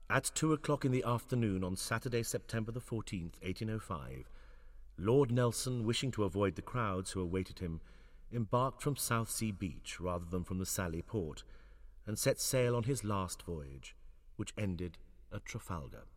At 2 o'clock in the afternoon on Saturday, September the 14th, 1805, Lord Nelson, wishing to avoid the crowds who awaited him, embarked from Southsea Beach rather than from the Sally port, and set sail on his last voyage, which ended at Trafalgar.